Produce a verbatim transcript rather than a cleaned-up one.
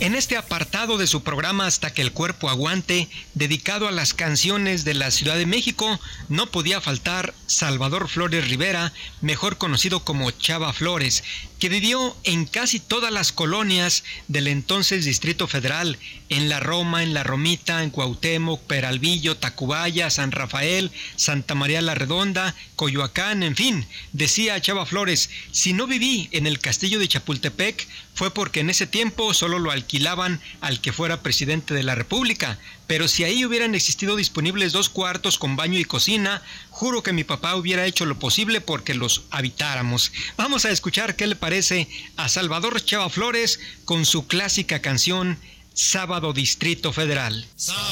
En este apartado de su programa Hasta que el cuerpo aguante, dedicado a las canciones de la Ciudad de México, no podía faltar Salvador Flores Rivera, mejor conocido como Chava Flores, que vivió en casi todas las colonias del entonces Distrito Federal, en La Roma, en La Romita, en Cuauhtémoc, Peralvillo, Tacubaya, San Rafael, Santa María la Redonda, Coyoacán, en fin. Decía Chava Flores: si no viví en el castillo de Chapultepec fue porque en ese tiempo solo lo alquilaban al que fuera presidente de la República, pero si ahí hubieran existido disponibles dos cuartos con baño y cocina, juro que mi papá hubiera hecho lo posible porque los habitáramos. Vamos a escuchar qué le parece a Salvador Chava Flores con su clásica canción Sábado Distrito Federal.